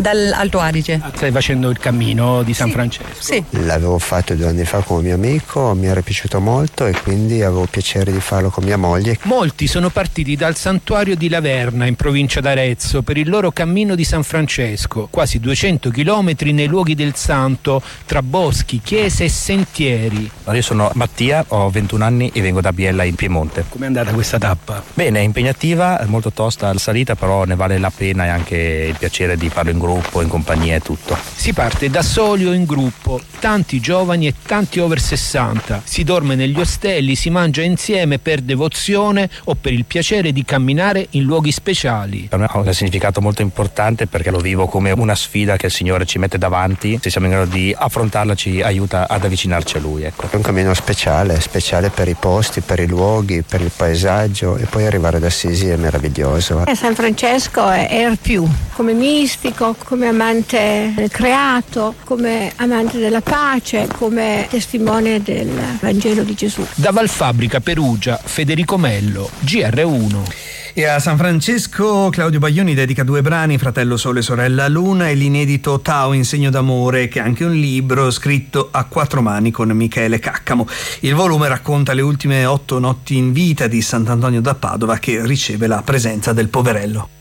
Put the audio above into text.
Dall'Alto Adige. Stai facendo il cammino di San Francesco? Sì. L'avevo fatto 2 anni fa con un mio amico, mi era piaciuto molto e quindi avevo piacere di farlo con mia moglie. Molti sono partiti dal santuario di Laverna, in provincia d'Arezzo, per il loro cammino di San Francesco, quasi 200 chilometri nei luoghi del santo, tra boschi, chiese e sentieri. Io sono Mattia, ho 21 anni e vengo da Biella in Piemonte. Com'è andata questa tappa? Bene, è impegnativa, è molto tosta la salita, però ne vale la pena e anche il piacere di farlo in gruppo, in compagnia e tutto. Si parte da soli o in gruppo, tanti giovani e tanti over 60. Si dorme negli ostelli, si mangia insieme per devozione o per il piacere di camminare in luoghi speciali. Per me ha un significato molto importante perché lo vivo come una sfida che il Signore ci mette davanti. Se siamo in grado di affrontarla ci aiuta ad avvicinarci a Lui. Ecco. È un cammino speciale per i posti, per i luoghi, per il paesaggio, e poi arrivare ad Assisi è meraviglioso. San Francesco è il più, come mistico, come amante del creato, come amante della pace, come testimone del Vangelo di Gesù. Da Valfabbrica, Perugia, Federico Mello, GR1. E a San Francesco Claudio Baglioni dedica 2 brani, Fratello Sole, Sorella Luna, e l'inedito Tao in segno d'amore, che è anche un libro scritto a 4 mani con Michele Caccamo. Il volume racconta le ultime 8 notti in vita di Sant'Antonio da Padova, che riceve la presenza del poverello.